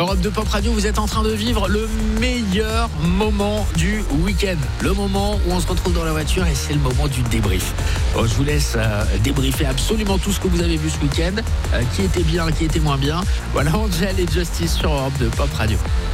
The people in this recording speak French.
Europe 2 Pop Radio, vous êtes en train de vivre le meilleur moment du week-end. Le moment où on se retrouve dans la voiture et c'est le moment du débrief. Bon, je vous laisse débriefer absolument tout ce que vous avez vu ce week-end. Qui était bien, qui était moins bien. Voilà, Angel et Justice sur Europe 2 Pop Radio.